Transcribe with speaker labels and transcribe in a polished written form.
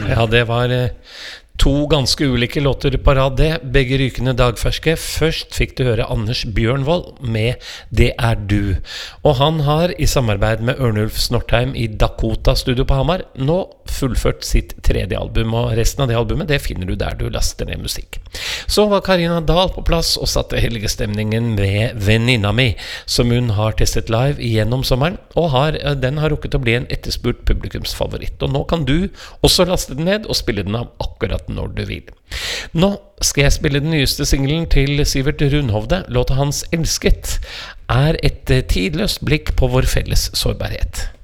Speaker 1: Ja, det var to ganske ulike låter på rad det, begge rykende dagferske. Først fikk du høre Anders Bjørnvold med Det er du. Og han har i samarbeid med Ørnulf Snortheim i Dakota Studio på Hamar nå fullført sitt tredje album, og resten av det albumet det finner du der du laster ned musikk. Så var Karina Dahl på plass og satte helgestemningen ved Venninna mi, som hun har testet live gjennom sommeren, og den har rukket å bli en etterspurt publikumsfavoritt. Og nå kan du også laste den ned og spille den av akkurat når du vil. Nå skal jeg spille den nyeste singelen til Sivert Rundhovde. Låta hans Elsket er et tidløst blikk på vår felles sårbarhet.